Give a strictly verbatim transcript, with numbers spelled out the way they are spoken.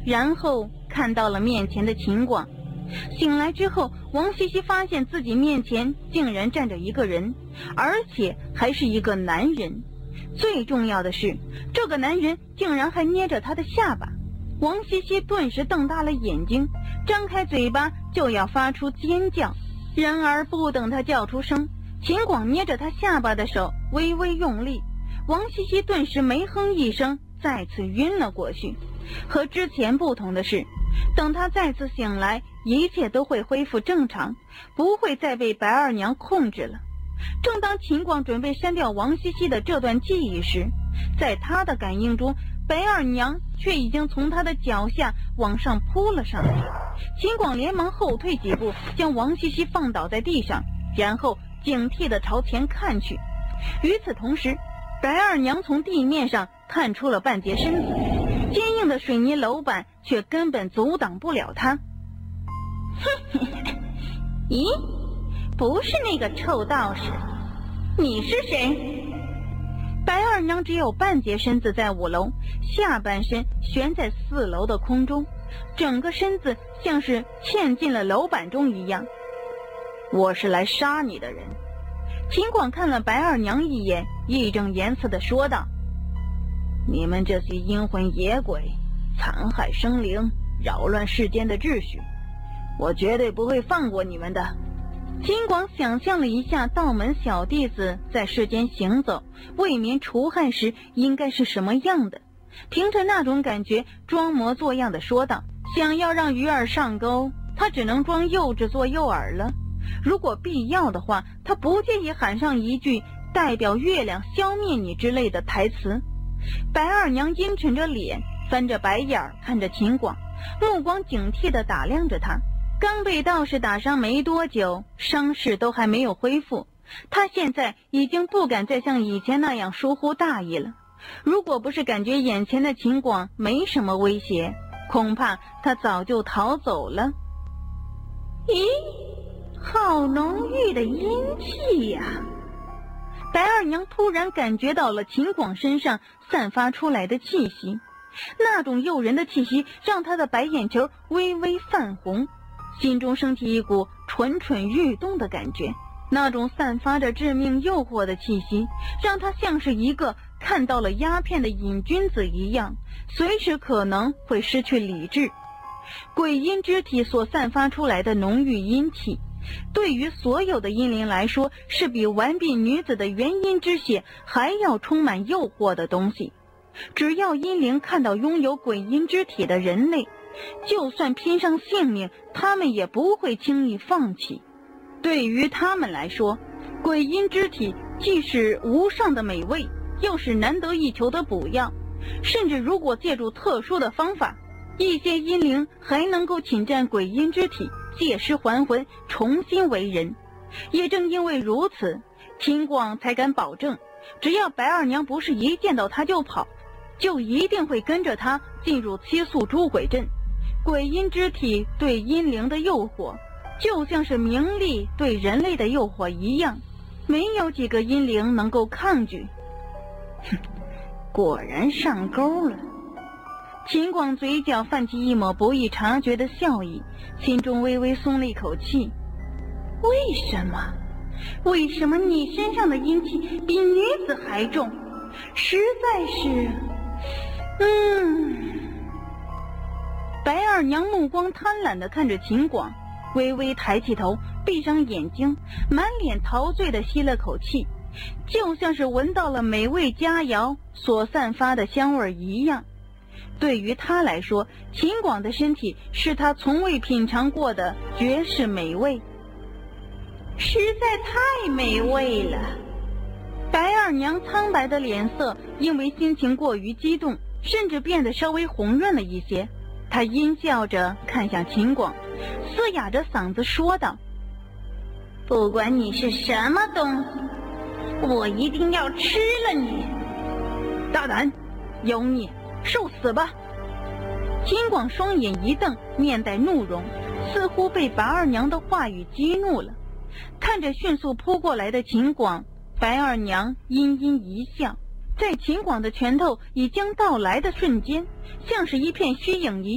然后看到了面前的秦广。醒来之后，王西西发现自己面前竟然站着一个人，而且还是一个男人。最重要的是，这个男人竟然还捏着他的下巴。王西西顿时瞪大了眼睛，张开嘴巴就要发出尖叫。然而不等他叫出声，秦广捏着他下巴的手微微用力，王西西顿时没哼一声，再次晕了过去。和之前不同的是，等他再次醒来，一切都会恢复正常，不会再被白二娘控制了。正当秦广准备删掉王西西的这段记忆时，在他的感应中，白二娘却已经从他的脚下往上扑了上来。秦广连忙后退几步，将王西西放倒在地上，然后警惕地朝前看去。与此同时，白二娘从地面上探出了半截身子，坚硬的水泥楼板却根本阻挡不了她。咦，不是那个臭道士，你是谁？白二娘只有半截身子在五楼，下半身悬在四楼的空中，整个身子像是嵌进了楼板中一样。我是来杀你的人。秦广看了白二娘一眼，义正言辞地说道：你们这些阴魂野鬼，残害生灵，扰乱世间的秩序，我绝对不会放过你们的。秦广想象了一下道门小弟子在世间行走，为民除害时应该是什么样的，凭着那种感觉装模作样地说道：想要让鱼儿上钩，他只能装幼稚做诱饵了。如果必要的话，他不介意喊上一句代表月亮消灭你之类的台词。白二娘阴沉着脸，翻着白眼看着秦广，目光警惕地打量着他。刚被道士打伤没多久，伤势都还没有恢复，他现在已经不敢再像以前那样疏忽大意了。如果不是感觉眼前的秦广没什么威胁，恐怕他早就逃走了。咦，好浓郁的阴气呀！白二娘突然感觉到了秦广身上散发出来的气息，那种诱人的气息让她的白眼球微微泛红，心中升起一股蠢蠢欲动的感觉。那种散发着致命诱惑的气息，让她像是一个看到了鸦片的瘾君子一样，随时可能会失去理智。鬼阴之体所散发出来的浓郁阴气，对于所有的阴灵来说，是比完璧女子的元阴之血还要充满诱惑的东西。只要阴灵看到拥有鬼阴之体的人类，就算拼上性命，他们也不会轻易放弃。对于他们来说，鬼阴之体既是无上的美味，又是难得一求的补药，甚至如果借助特殊的方法，一些阴灵还能够侵占鬼阴之体，借尸还魂，重新为人。也正因为如此，秦广才敢保证，只要白二娘不是一见到他就跑，就一定会跟着他进入七宿诸鬼阵。鬼阴之体对阴灵的诱惑，就像是名利对人类的诱惑一样，没有几个阴灵能够抗拒。哼，果然上钩了。秦广嘴角泛起一抹不易察觉的笑意，心中微微松了一口气。为什么？为什么你身上的阴气比女子还重？实在是……嗯。白二娘目光贪婪地看着秦广，微微抬起头，闭上眼睛，满脸陶醉地吸了口气，就像是闻到了美味佳肴所散发的香味一样。对于他来说，秦广的身体是他从未品尝过的绝世美味，实在太美味了。白二娘苍白的脸色因为心情过于激动，甚至变得稍微红润了一些。她阴笑着看向秦广，嘶哑着嗓子说道：不管你是什么东西，我一定要吃了你！大胆，妖孽，受死吧！秦广双眼一瞪，面带怒容，似乎被白二娘的话语激怒了。看着迅速扑过来的秦广，白二娘阴阴一笑，在秦广的拳头已将到来的瞬间，像是一片虚影一样